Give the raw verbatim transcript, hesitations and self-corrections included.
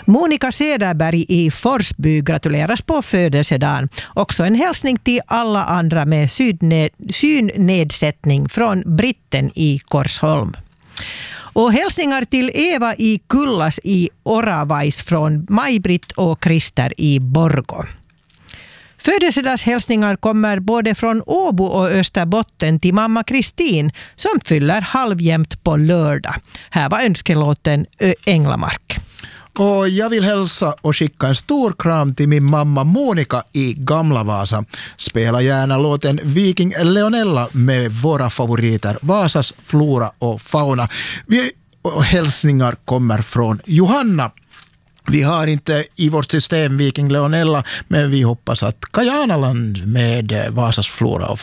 Monica Cederberg i Forsby gratuleras på födelsedagen. Också en hälsning till alla andra med sydned- synnedsättning från Britten i Korsholm. Och hälsningar till Eva i Kullas i Oravais från Maj-Britt och Christer i Borgå. Födelsedagshälsningar kommer både från Åbo och Österbotten till mamma Kristin som fyller halvjämt på lördag. Här var önskelåten Ö Änglamark. Och jag vill hälsa och skicka en stor kram till min mamma Monica i Gamla Vasa. Spela gärna låten Viking Leonella med våra favoriter Vasas flora och fauna. Vi, och hälsningar kommer från Johanna. Vi har inte i vårt system Viking Leonella, men vi hoppas att Kajanaland med Vasas flora och